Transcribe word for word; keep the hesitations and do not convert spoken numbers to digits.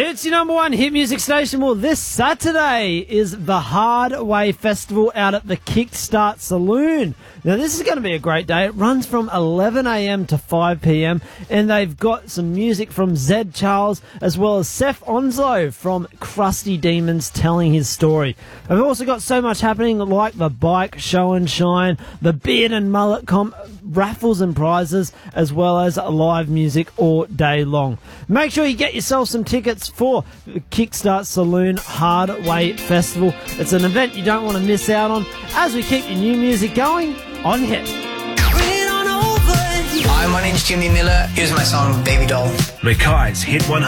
It's your number one hit music station. Well, this Saturday is the Hard Way Festival out at the Kickstart Saloon. Now, this is going to be a great day. It runs from eleven a.m. to five p.m. and they've got some music from Zed Charles as well as Seth Onslow from Krusty Demons telling his story. They've also got so much happening like the bike show and shine, the beard and mullet comp, raffles and prizes, as well as live music all day long. Make sure you get yourself some tickets for Kickstart Saloon Hard Way Festival. It's an event you don't want to miss out on as we keep your new music going on Hit. Hi, my name's Jimmy Miller. Here's my song, Baby Doll. Mackay's Hit one hundred.